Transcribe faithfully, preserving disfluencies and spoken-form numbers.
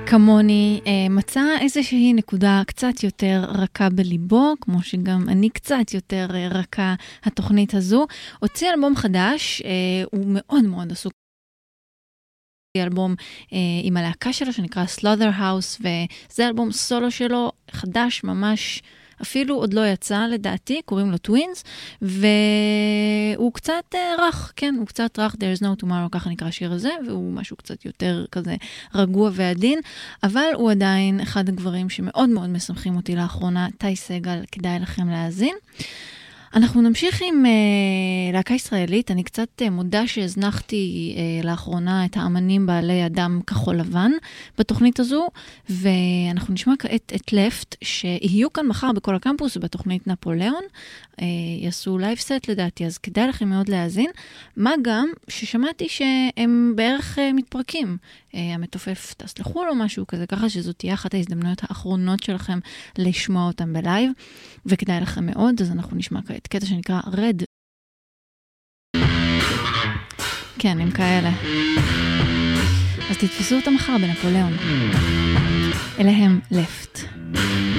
כמוני, מצא איזושהי נקודה קצת יותר רכה בליבו, כמו שגם אני קצת יותר רכה התוכנית הזו. הוציא אלבום חדש, הוא מאוד מאוד עסוק. אלבום עם הלהקה שלו שנקרא Slaughterhouse, וזה אלבום סולו שלו, חדש ממש, אפילו עוד לא יצא לדעתי, קוראים לו Twins, והוא קצת רך, כן, הוא קצת רך, There's no tomorrow, ככה נקרא השיר הזה, והוא משהו קצת יותר כזה רגוע ועדין, אבל הוא עדיין אחד הדברים שמאוד מאוד משמחים אותי לאחרונה. טי סגל, כדאי לכם להאזין. אנחנו נמשיך עם uh, להקה ישראלית. אני קצת uh, מודה שהזנחתי uh, לאחרונה את האמנים בעלי אדם כחול לבן בתוכנית הזו, ואנחנו נשמע כעת את לפט, שיהיו כאן מחר בכל הקמפוס בתוכנית נפוליאון, uh, יעשו לייב סט לדעתי, אז כדאי לכם מאוד להאזין. מה גם ששמעתי שהם בערך uh, מתפרקים, uh, המתופף תסלחו לו משהו כזה, ככה שזאת תהיה אחת ההזדמנויות האחרונות שלכם לשמוע אותם בלייב, וכדאי לכם מאוד. אז אנחנו נשמע כעת קטע שנקרא רד. כן, הם כאלה. אז תתפסו אותם מחר בנפוליאון. אליהם לפט.